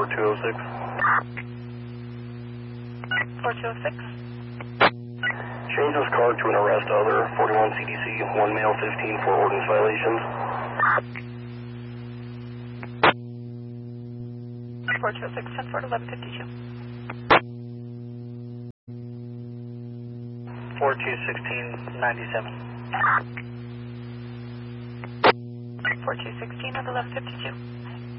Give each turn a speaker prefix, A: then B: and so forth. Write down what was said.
A: 4206.
B: 4206.
A: Change this car to an arrest other, 41 CDC, 1 male, 15 for ordinance violations.
B: 4206, 10 for 1152.
A: 421697.
B: 4216 of 1152.